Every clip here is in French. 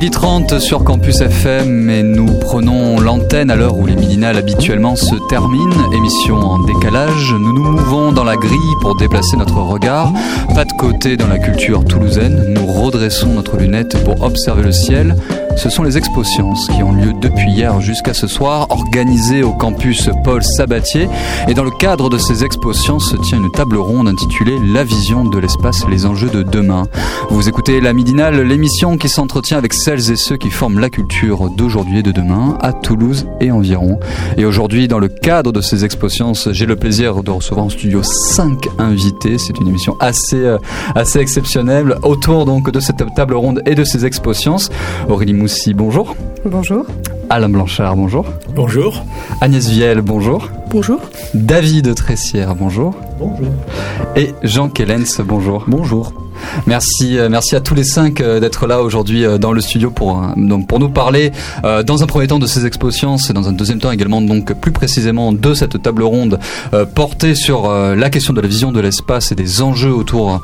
12h30 sur Campus FM et nous prenons l'antenne à l'heure où les midinales habituellement se terminent. Émission en décalage, nous nous mouvons dans la grille pour déplacer notre regard. Pas de côté dans la culture toulousaine, nous redressons notre lunette pour observer le ciel. Ce sont les Expos Sciences qui ont lieu depuis hier jusqu'à ce soir, organisées au campus Paul Sabatier. Et dans le cadre de ces Expos Sciences se tient une table ronde intitulée « La vision de l'espace, les enjeux de demain ». Vous écoutez La Midinale, l'émission qui s'entretient avec celles et ceux qui forment la culture d'aujourd'hui et de demain à Toulouse et environ. Et aujourd'hui, dans le cadre de ces Expos Sciences, j'ai le plaisir de recevoir en studio 5 invités. C'est une émission assez exceptionnelle autour donc de cette table ronde et de ces Expos Sciences. Aurélie Moussi, bonjour. Bonjour. Alain Blanchard, bonjour. Bonjour. Agnès Viel, bonjour. Bonjour. David Tressière, bonjour. Bonjour. Et Jean Kellens, bonjour. Bonjour. Merci à tous les 5 d'être là aujourd'hui dans le studio pour nous parler dans un premier temps de ces Expos Sciences et dans un deuxième temps également donc plus précisément de cette table ronde portée sur la question de la vision de l'espace et des enjeux autour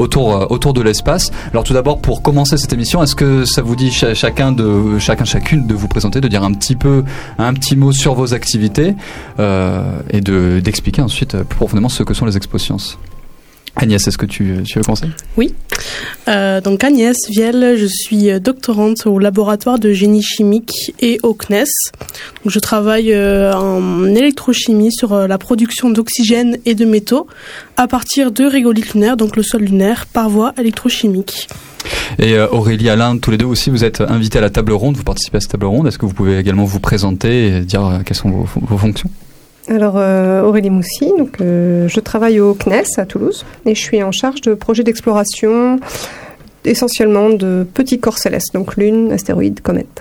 de l'espace. Alors tout d'abord, pour commencer cette émission, est-ce que ça vous dit chacune de vous présenter, de dire un petit mot sur vos activités et d'expliquer ensuite plus profondément ce que sont les Expos Sciences? Agnès, est-ce que tu veux commencer? Oui. Donc Agnès Viel, je suis doctorante au laboratoire de génie chimique et au CNES. Donc, je travaille en électrochimie sur la production d'oxygène et de métaux à partir de régolithes lunaires, donc le sol lunaire, par voie électrochimique. Et Aurélie, Alain, tous les deux aussi, vous êtes invités à la table ronde, vous participez à cette table ronde. Est-ce que vous pouvez également vous présenter et dire quelles sont vos fonctions? Alors Aurélie Moussi, donc je travaille au CNES à Toulouse et je suis en charge de projets d'exploration essentiellement de petits corps célestes, donc lune, astéroïdes, comètes.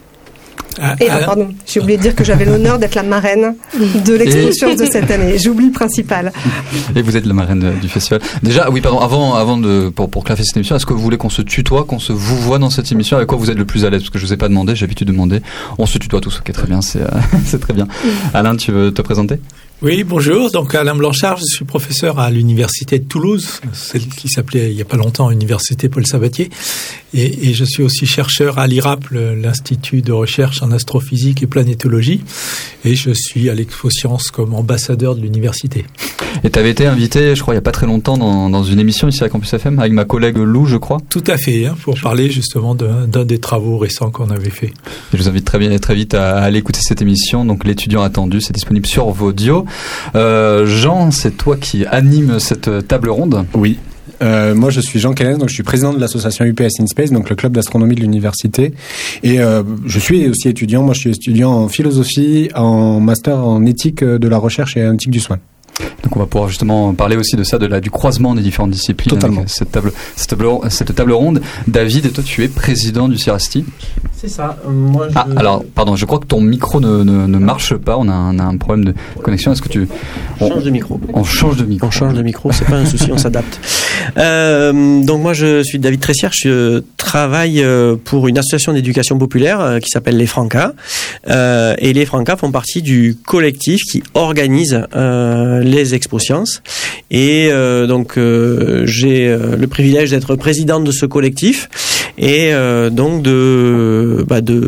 Pardon, j'ai oublié de dire que j'avais l'honneur d'être la marraine de l'Expo Sciences de cette année. J'oublie le principal. Et vous êtes la marraine du festival. Déjà, oui, pardon, avant pour clarifier cette émission, est-ce que vous voulez qu'on se tutoie, qu'on se vous voit dans cette émission? Avec quoi vous êtes le plus à l'aise? Parce que je vous ai pas demandé, j'ai l'habitude de demander. On se tutoie tous, ok, très bien, c'est très bien. Alain, tu veux te présenter? Oui, bonjour. Donc Alain Blanchard, je suis professeur à l'université de Toulouse, celle qui s'appelait il y a pas longtemps Université Paul Sabatier, et je suis aussi chercheur à l'IRAP, l'Institut de recherche en astrophysique et planétologie, et je suis à l'Expo Sciences comme ambassadeur de l'université. Et tu avais été invité, je crois, il y a pas très longtemps dans une émission ici à Campus FM avec ma collègue Lou, je crois. Tout à fait, pour parler justement d'un des travaux récents qu'on avait fait. Et je vous invite très vite à aller écouter cette émission. Donc l'étudiant attendu, c'est disponible sur Vodio. Jean, c'est toi qui anime cette table ronde. Oui. Moi, je suis Jean Kellens, donc je suis président de l'association UPS in Space, donc le club d'astronomie de l'université. Et je suis aussi étudiant. Moi, je suis étudiant en philosophie, en master en éthique de la recherche et en éthique du soin. Donc on va pouvoir justement parler aussi de ça, du croisement des différentes disciplines. Totalement. Avec cette table ronde. David, et toi tu es président du CIRASTI. C'est ça. Moi, alors, pardon, je crois que ton micro ne marche pas. On a un problème de connexion. Est-ce que on change de micro. On change de micro, c'est pas un souci, on s'adapte. Donc moi je suis David Tressière, je travaille pour une association d'éducation populaire qui s'appelle les Francas. Et les Francas font partie du collectif qui organise les Expos Sciences. Et donc j'ai le privilège d'être présidente de ce collectif et donc de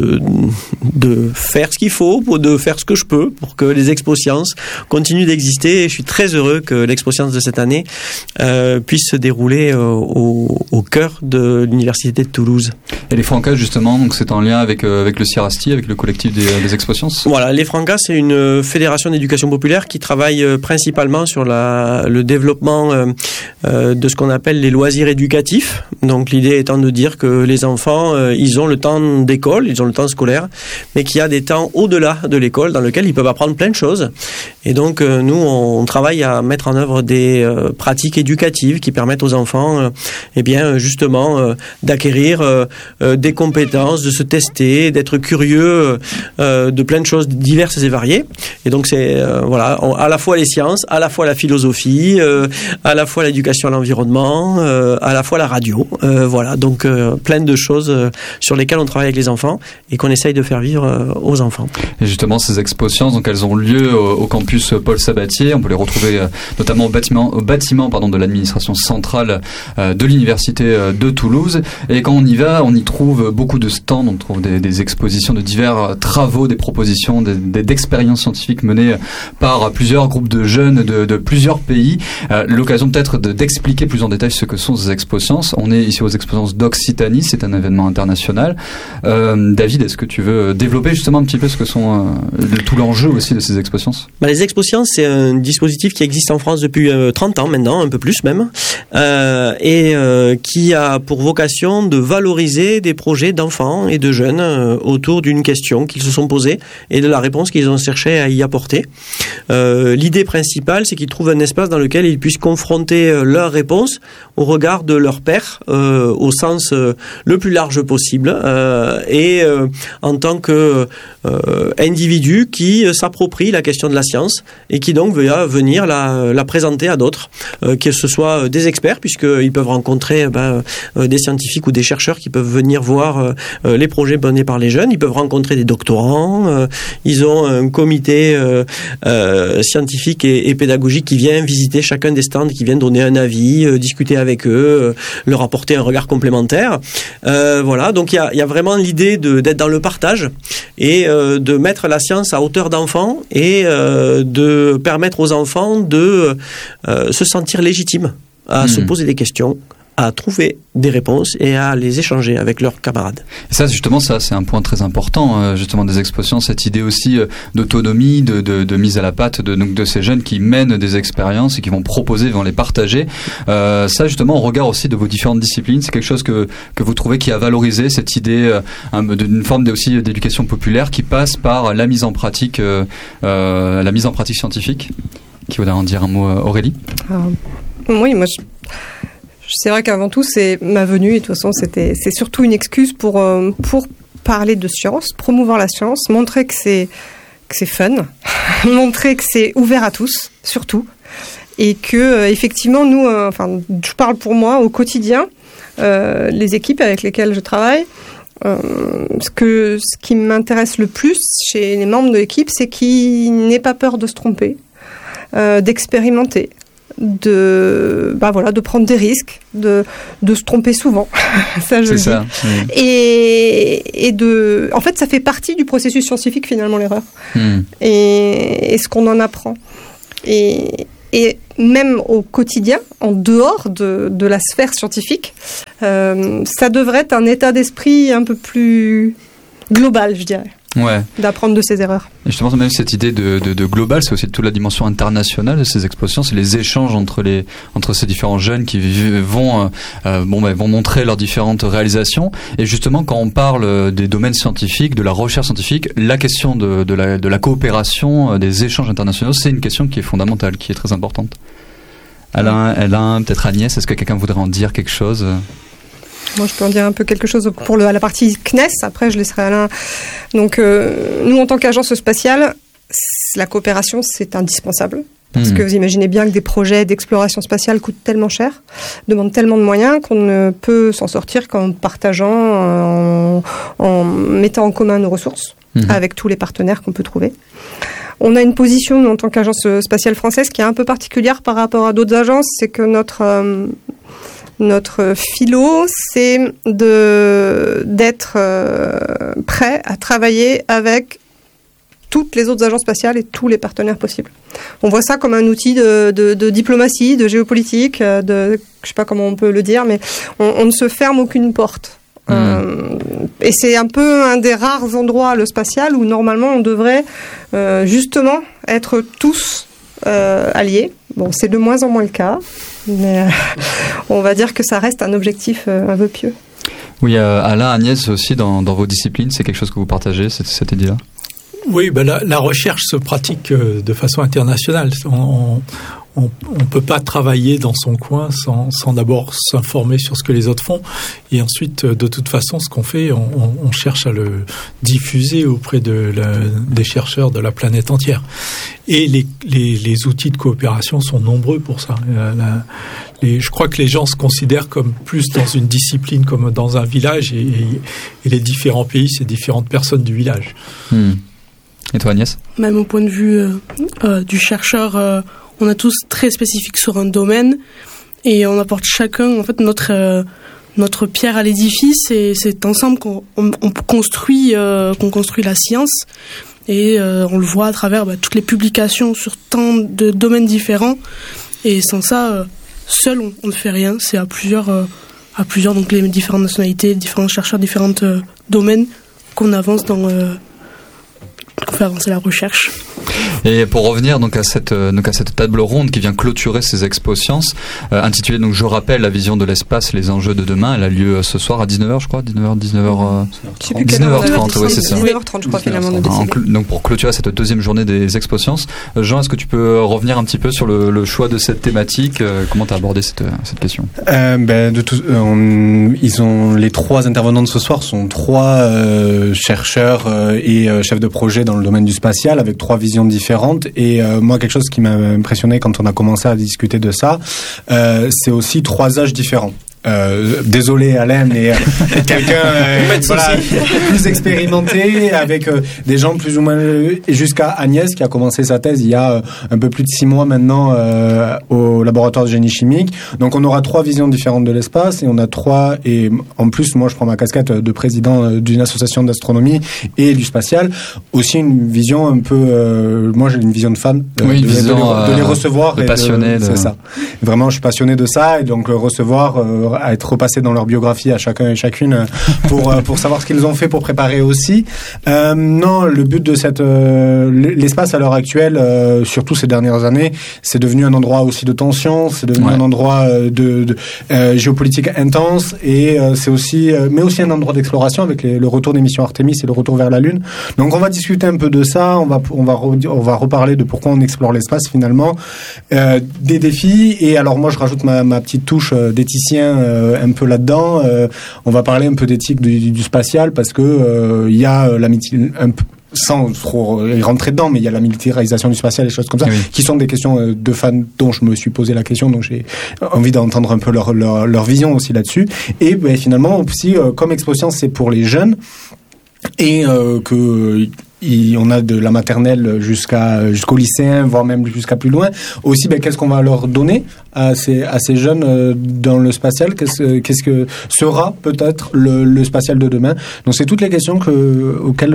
faire ce qu'il faut, de faire ce que je peux pour que les Expos Sciences continuent d'exister. Et je suis très heureux que l'Expo Sciences de cette année puisse se dérouler au cœur de l'université de Toulouse. Et les Francas justement, donc c'est en lien avec le CIRASTI, avec le collectif des Expos Sciences. Voilà, les Francas, c'est une fédération d'éducation populaire qui travaille principalement sur le développement de ce qu'on appelle les loisirs éducatifs. Donc l'idée étant de dire que les enfants, ils ont le temps d'école, ils ont le temps scolaire, mais qu'il y a des temps au-delà de l'école dans lesquels ils peuvent apprendre plein de choses. Et donc nous, on travaille à mettre en œuvre des pratiques éducatives qui permettent aux enfants, justement, d'acquérir des compétences, de se tester, d'être curieux de plein de choses diverses et variées. Et donc c'est à la fois les sciences, à la fois la philosophie, à la fois l'éducation à l'environnement, à la fois la radio. Donc plein de choses sur lesquelles on travaille avec les enfants et qu'on essaye de faire vivre aux enfants. Et justement, ces expo-sciences, donc elles ont lieu au campus Paul Sabatier. On peut les retrouver notamment au bâtiment de l'administration centrale de l'université de Toulouse. Et quand on y va, on y trouve beaucoup de stands, on trouve des expositions de divers travaux, des propositions, d'expériences scientifiques menées par plusieurs groupes de jeunes de plusieurs pays. L'occasion peut-être d'expliquer plus en détail ce que sont ces expo-sciences. On est ici aux expo-sciences d'Occitanie, c'est un événement international. David, est-ce que tu veux développer justement un petit peu ce que sont tout l'enjeu aussi de ces expo-sciences? Les expo-sciences, c'est un dispositif qui existe en France depuis 30 ans maintenant, un peu plus même, et qui a pour vocation de valoriser des projets d'enfants et de jeunes autour d'une question qu'ils se sont posée et de la réponse qu'ils ont cherché à y apporter. L'idée principale, c'est qu'ils trouvent un espace dans lequel ils puissent confronter leurs réponses au regard de leurs pairs, au sens le plus large possible, et en tant que individu qui s'approprie la question de la science et qui donc veut venir la présenter à d'autres, que ce soit des experts, puisqu'ils peuvent rencontrer des scientifiques ou des chercheurs qui peuvent venir voir les projets menés par les jeunes, ils peuvent rencontrer des doctorants, ils ont un comité scientifique et pédagogique qui vient visiter chacun des stands, qui vient donner un avis, discuter avec eux, leur apporter un regard complémentaire. Voilà, donc il y a vraiment l'idée d'être dans le partage et de mettre la science à hauteur d'enfant et de permettre aux enfants de se sentir légitimes à se poser des questions, à trouver des réponses et à les échanger avec leurs camarades. Et ça, justement, c'est un point très important, justement, des expositions, cette idée aussi d'autonomie, de mise à la patte de ces jeunes qui mènent des expériences et qui vont proposer, vont les partager. Ça, justement, au regard aussi de vos différentes disciplines, c'est quelque chose que vous trouvez qui a valorisé cette idée d'une forme aussi d'éducation populaire qui passe par la mise en pratique scientifique. Qui voudrait en dire un mot, Aurélie? Oui, moi, c'est vrai qu'avant tout, c'est ma venue, et de toute façon, c'est surtout une excuse pour parler de science, promouvoir la science, montrer que c'est fun, montrer que c'est ouvert à tous, surtout, et que effectivement, nous, je parle pour moi au quotidien, les équipes avec lesquelles je travaille. Ce qui m'intéresse le plus chez les membres de l'équipe, c'est qu'ils n'aient pas peur de se tromper, d'expérimenter, de prendre des risques, de se tromper souvent. Ça, je le dis. Ça. Et en fait, ça fait partie du processus scientifique, finalement, l'erreur. Et ce qu'on en apprend. Et même au quotidien, en dehors de la sphère scientifique, ça devrait être un état d'esprit un peu plus global, je dirais. Ouais. D'apprendre de ses erreurs. Et justement, même cette idée de global, c'est aussi toute la dimension internationale de ces expositions, c'est les échanges entre ces différents jeunes qui vont montrer leurs différentes réalisations. Et justement, quand on parle des domaines scientifiques, de la recherche scientifique, la question de la coopération, des échanges internationaux, c'est une question qui est fondamentale, qui est très importante. Alain, peut-être Agnès, est-ce que quelqu'un voudrait en dire quelque chose ? Moi, je peux en dire un peu quelque chose pour la partie CNES. Après, je laisserai Alain. Donc, nous, en tant qu'agence spatiale, la coopération, c'est indispensable. Parce que vous imaginez bien que des projets d'exploration spatiale coûtent tellement cher, demandent tellement de moyens qu'on ne peut s'en sortir qu'en partageant, en mettant en commun nos ressources avec tous les partenaires qu'on peut trouver. On a une position, nous, en tant qu'agence spatiale française, qui est un peu particulière par rapport à d'autres agences. C'est que notre philo, c'est d'être prêt à travailler avec toutes les autres agences spatiales et tous les partenaires possibles. On voit ça comme un outil de diplomatie, de géopolitique, je sais pas comment on peut le dire, mais on ne se ferme aucune porte. Et c'est un peu un des rares endroits, le spatial, où normalement on devrait justement être tous alliés. Bon, c'est de moins en moins le cas, mais on va dire que ça reste un objectif un peu pieux. Oui, Alain, Agnès, aussi, dans vos disciplines, c'est quelque chose que vous partagez, cette idée-là ? Oui, la recherche se pratique de façon internationale. on peut pas travailler dans son coin sans d'abord s'informer sur ce que les autres font, et ensuite, de toute façon, ce qu'on fait, on cherche à le diffuser auprès des chercheurs de la planète entière. Et les outils de coopération sont nombreux pour ça. Je crois que les gens se considèrent comme plus dans une discipline, comme dans un village, et les différents pays, c'est différentes personnes du village. Et toi, Agnès ? Même au point de vue du chercheur, on est tous très spécifiques sur un domaine, et on apporte chacun en fait notre pierre à l'édifice, et c'est ensemble qu'on construit la science. Et on le voit à travers toutes les publications sur tant de domaines différents. Et sans ça, seul, on ne fait rien. C'est à plusieurs, donc les différentes nationalités, différents chercheurs, différents domaines qu'on avance qu'on fait avancer la recherche. Et pour revenir donc à cette table ronde qui vient clôturer ces Expo Sciences, intitulée donc, je rappelle, la vision de l'espace, les enjeux de demain, elle a lieu ce soir à 19h, je crois, 19h30, ouais, c'est ça. 19h30, je crois, finalement. Donc pour clôturer cette deuxième journée des Expo Sciences, Jean, est-ce que tu peux revenir un petit peu sur le choix de cette thématique? Comment tu as abordé cette question? Les trois intervenants de ce soir sont trois chercheurs et chefs de projet dans le domaine du spatial, avec trois visions différentes. Et moi, quelque chose qui m'a impressionné quand on a commencé à discuter de ça, c'est aussi trois âges différents. Désolé Alain, mais quelqu'un plus expérimenté, avec des gens plus ou moins, jusqu'à Agnès qui a commencé sa thèse il y a un peu plus de 6 mois maintenant au laboratoire de génie chimique. Donc on aura trois visions différentes de l'espace, et on a trois, et en plus moi je prends ma casquette de président d'une association d'astronomie et du spatial, aussi une vision un peu, moi j'ai une vision de fan, de les recevoir, de passionné, c'est ça. Vraiment je suis passionné de ça, et donc recevoir, à être repassé dans leur biographie à chacun et chacune pour savoir ce qu'ils ont fait pour préparer aussi. Non, le but de l'espace à l'heure actuelle, surtout ces dernières années, c'est devenu un endroit aussi de tension, c'est devenu un endroit de géopolitique intense, et c'est aussi, mais aussi un endroit d'exploration avec le retour des missions Artemis et le retour vers la Lune. Donc on va discuter un peu de ça, on va reparler de pourquoi on explore l'espace finalement, des défis, et alors moi je rajoute ma petite touche d'éthicien un peu là-dedans. On va parler un peu d'éthique du spatial, parce que il y a sans trop y rentrer dedans, mais il y a la militarisation du spatial, des choses comme ça, qui sont des questions de fans dont je me suis posé la question, donc j'ai envie d'entendre un peu leur vision aussi là-dessus. Et finalement aussi, comme Expo Sciences, c'est pour les jeunes, et on a de la maternelle jusqu'au lycéen, voire même jusqu'à plus loin. Aussi, qu'est-ce qu'on va leur donner à ces jeunes dans le spatial? Qu'est-ce que sera peut-être le spatial de demain? Donc c'est toutes les questions auxquelles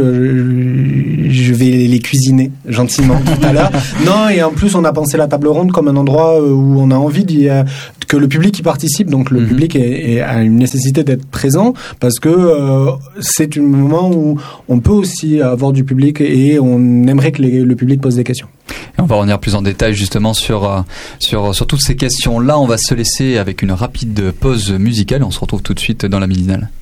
je vais les cuisiner gentiment tout à l'heure. Non, et en plus on a pensé la table ronde comme un endroit où on a envie que le public y participe. Donc le public a une nécessité d'être présent, parce que c'est un moment où on peut aussi avoir du public, et on aimerait que le public pose des questions. Et on va revenir plus en détail justement sur toutes ces questions-là. On va se laisser avec une rapide pause musicale, et on se retrouve tout de suite dans la Midinale.